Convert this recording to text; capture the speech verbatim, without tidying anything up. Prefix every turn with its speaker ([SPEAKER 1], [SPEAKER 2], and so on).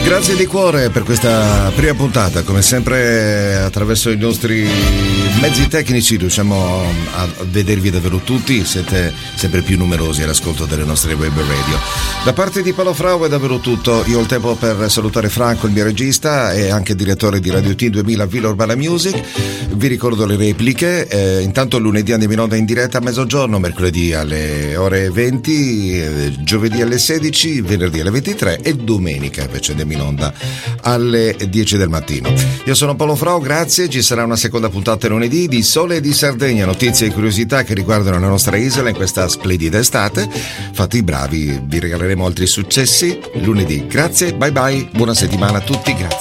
[SPEAKER 1] Grazie di cuore per questa prima puntata, come sempre attraverso i nostri mezzi tecnici riusciamo a vedervi davvero tutti, siete sempre più numerosi all'ascolto delle nostre web radio. Da parte di Paolo Frau è davvero tutto, io ho il tempo per salutare Franco, il mio regista e anche direttore di Radio T duemila Villa Urbana Music. Vi ricordo le repliche, eh, intanto lunedì andiamo in onda in diretta a mezzogiorno, mercoledì alle ore venti, eh, giovedì alle sedici, venerdì alle ventitré e domenica invece andiamo in onda alle dieci del mattino. Io sono Paolo Frau, grazie, ci sarà una seconda puntata lunedì di Sole e di Sardegna, notizie e curiosità che riguardano la nostra isola in questa splendida estate. Fate i bravi, vi regaleremo altri successi lunedì. Grazie, bye bye, buona settimana a tutti, grazie.